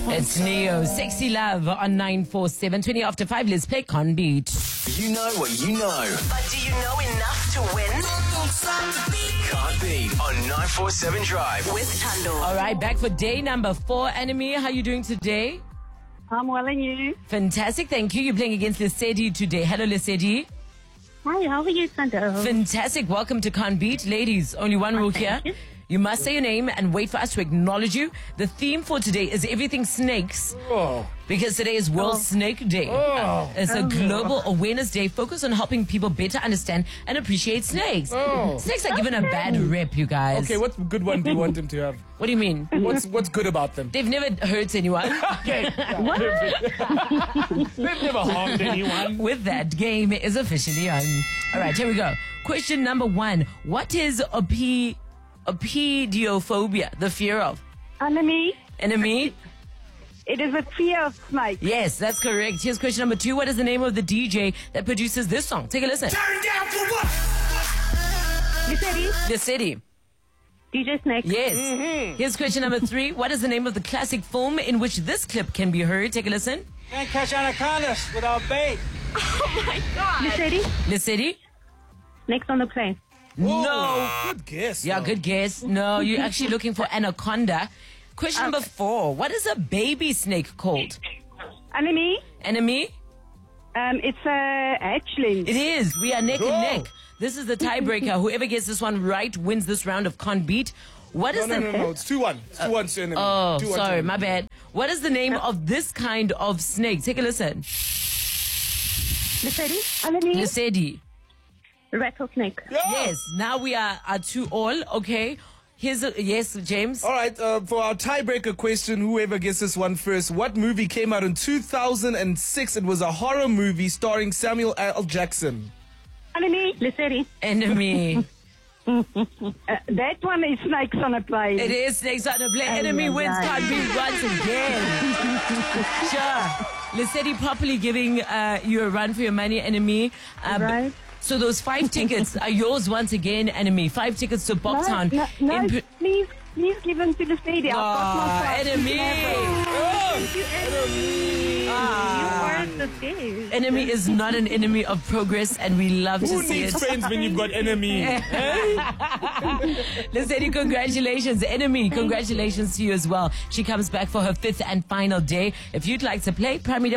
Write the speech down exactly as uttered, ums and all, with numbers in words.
It's Neo, Sexy Love on nine four seven. twenty after five, let's play Con Beat. You know what you know. But do you know enough to win? Can't beat on nine four seven Drive. With Thando. All right, back for day number four. Enemy, how you doing today? I'm well, and you? Fantastic, thank you. You're playing against Lesedi today. Hello, Lesedi. Hi, how are you, Thando? Fantastic. Welcome to Con Beat. Ladies, only one rule here. you. You must say your name and wait for us to acknowledge you. The theme for today is everything snakes. Oh. Because today is World Oh. Snake Day. Oh. It's a global awareness day focused on helping people better understand and appreciate snakes. Oh. Snakes are given a bad rep, you guys. Okay, what good one do you want them to have? What do you mean? What's what's good about them? They've never hurt anyone. Okay. They've never harmed anyone. With that, game is officially on. All right, here we go. Question number one. What is a P... A pediophobia, the fear of? Enemy, Enemy? it is a fear of snakes. Yes, that's correct. Here's question number two. What is the name of the D J that produces this song? Take a listen. Turn down for what? You said it? The City. D J Snake. Yes. Mm-hmm. Here's question number three. What is the name of the classic film in which this clip can be heard? Take a listen. Can't catch anacondas without bait. You said it? The City? Next on the plane. No. Good guess. Yeah, though. good guess. No, you're actually looking for Anaconda. Question number four. What is a baby snake called? Enemy, Enemy? um, it's a hatchling. It is. We are neck Go. and neck. This is the tiebreaker. Whoever gets this one right wins this round of Con Beat. What is No, no, the... no, no. It's two one. It's two one to enemy. Oh, two one to sorry, enemy. my bad. What is the name of this kind of snake? Take a listen. You said it? Enemy, Lesedi. rattlesnake. Yeah. Yes. Now we are at two all. Okay. Here's a, yes, James. All right, uh, for our tiebreaker question, whoever gets this one first, what movie came out in two thousand six? It was a horror movie starring Samuel L. Jackson. Enemy, you said it? Enemy. Uh, that one is snakes on a plane. It is snakes on the play. Ay, Enemy ay, wins ay. Con Beat once again. Sure. Lesedi properly giving uh, you a run for your money, Enemy. Uh, Right. So those five tickets are yours once again, Enemy. Five tickets to Bobtown. No, no, no, In Pre- please, please give them to the stadium. I've got more Ah, flights. Enemy. Thank you, enemy. Ah. You are the best. Enemy is not an enemy of progress, and we love Who to see needs it. friends when you've got enemy? Lesedi, congratulations. Enemy, congratulations to you as well. She comes back for her fifth and final day. If you'd like to play, Primary